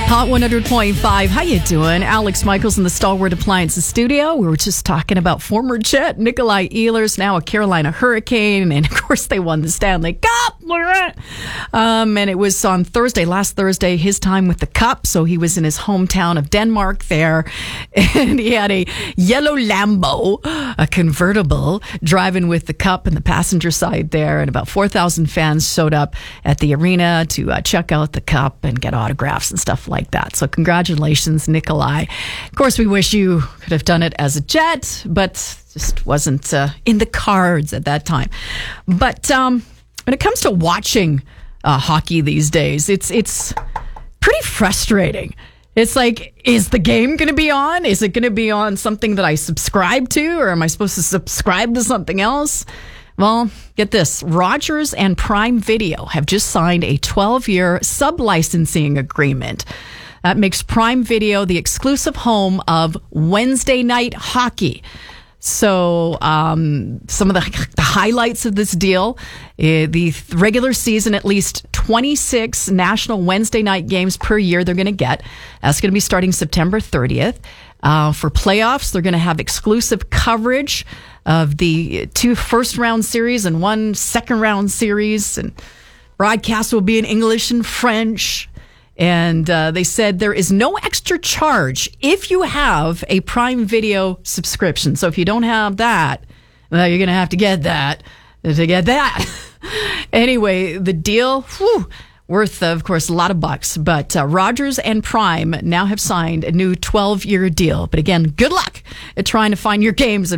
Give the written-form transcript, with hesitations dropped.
Hot 100.5. How you doing? Alex Michaels in the Stalwart Appliances studio. We were just talking about former Jet Nikolai Ehlers, now a Carolina Hurricane, and of course they won the Stanley Cup. And it was on Thursday, last Thursday, his time with the Cup. So he was in his hometown of Denmark there, and he had a yellow Lambo, a convertible, driving with the Cup in the passenger side there, and about 4,000 fans showed up at the arena to check out the Cup and get autographs and stuff like that. So congratulations, Nikolai. Of course, we wish you could have done it as a Jet, but just wasn't in the cards at that time. But when it comes to watching hockey these days, it's pretty frustrating. It's like, is the game going to be on? Is it going to be on something that I subscribe to, or am I supposed to subscribe to something else? Well, get this. Rogers and Prime Video have just signed a 12-year sub-licensing agreement. That makes Prime Video the exclusive home of Wednesday night hockey. So some of the highlights of this deal, the regular season, at least 26 national Wednesday night games per year they're going to get. That's going to be starting September 30th. For playoffs, they're going to have exclusive coverage of the 2 first-round series and 1 second-round series. And broadcast will be in English and French. And they said there is no extra charge if you have a Prime Video subscription. So if you don't have that, well, you're going to have to get that to get that. Anyway, the deal, worth, of course, a lot of bucks. But Rogers and Prime now have signed a new 12-year deal. But again, good luck at trying to find your games